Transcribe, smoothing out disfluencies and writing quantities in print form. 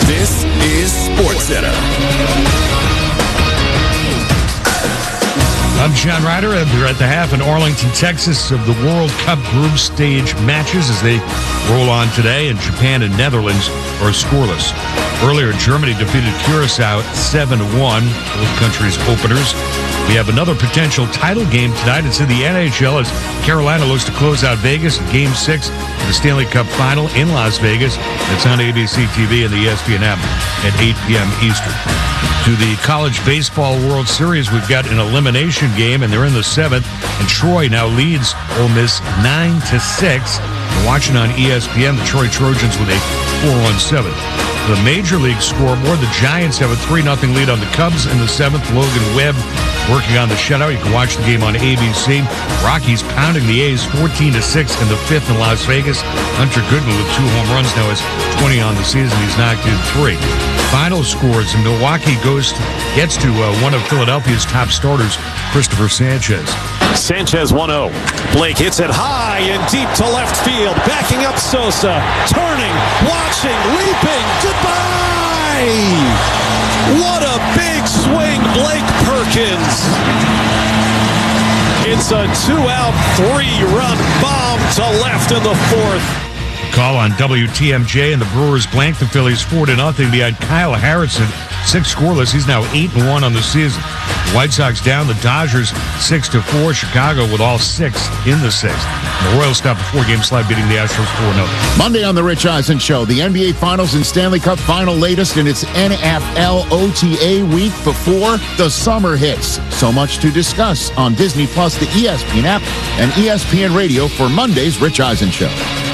This is SportsCenter. I'm John Ryder. We're at the half in Arlington, Texas of the World Cup group stage matches as they roll on today, and Japan and Netherlands are scoreless. Earlier, Germany defeated Curacao 7-1, both countries' openers. We have another potential title game tonight. It's in the NHL as Carolina looks to close out Vegas in Game 6 of the Stanley Cup Final in Las Vegas. It's on ABC TV and the ESPN app at 8 p.m. Eastern. To the College Baseball World Series, we've got an elimination game, and they're in the 7th. And Troy now leads Ole Miss 9-6. We're watching on ESPN the Troy Trojans with a 4-1-7. The Major League scoreboard, the Giants have a 3-0 lead on the Cubs in the 7th. Logan Webb working on the shutout. You can watch the game on ABC. Rockies pounding the A's 14-6 in the 5th in Las Vegas. Hunter Goodman with 2 home runs now has 20 on the season. He's knocked in 3. Final scores, and Milwaukee gets to one of Philadelphia's top starters, Christopher Sanchez. Sanchez 1-0. Blake hits it high and deep to left field. Backing up Sosa. Turning, watching, leaping. Goodbye! What a big swing, Blake Perkins. It's a 2-out, 3-run bomb to left in the 4th. Call on WTMJ, and the Brewers blank the Phillies 4-0 behind Kyle Harrison. 6 scoreless. He's now 8-1 on the season. The White Sox down. The Dodgers 6-4. Chicago with all 6 in the 6th. The Royals stop a 4-game slide, beating the Astros 4-0. Monday on the Rich Eisen Show, the NBA Finals and Stanley Cup Final latest in its NFL OTA week before the summer hits. So much to discuss on Disney Plus, the ESPN app, and ESPN Radio for Monday's Rich Eisen Show.